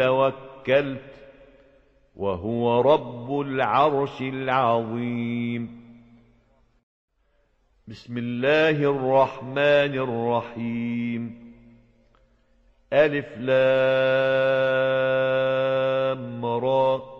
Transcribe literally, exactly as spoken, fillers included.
توكلت وهو رب العرش العظيم. بسم الله الرحمن الرحيم. ألف لام را